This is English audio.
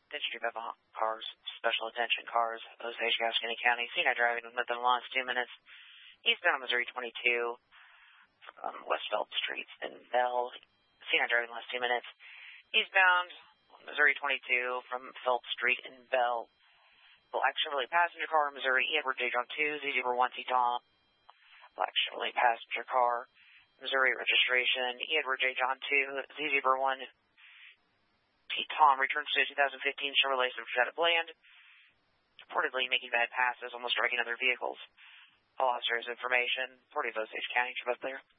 Street by cars, special attention cars, Osage, Gascony County, Cena driving within the last 2 minutes. Eastbound Missouri 22, West Phelps Street in Bell, Cena driving last 2 minutes. Eastbound Missouri 22 from Phelps Street in Bell. Black Chevrolet passenger car, Missouri Edward J. John 2, Z01 T Tom. Black Chevrolet passenger car, Missouri registration, Edward J. John 2, Z01 T Tom returns to 2015 Chevrolet Silverado Bland, reportedly making bad passes, almost striking other vehicles. All officers information, Port of Osage County, up there.